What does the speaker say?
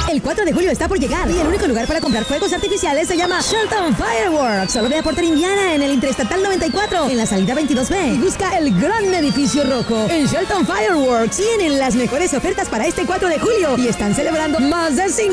El 4 de julio está por llegar y el único lugar para comprar fuegos artificiales se llama Shelton Fireworks. Solo ve a Porter, Indiana, en el Interestatal 94, en la salida 22B. Y busca el gran edificio rojo. En Shelton Fireworks tienen las mejores ofertas para este 4 de julio y están celebrando más de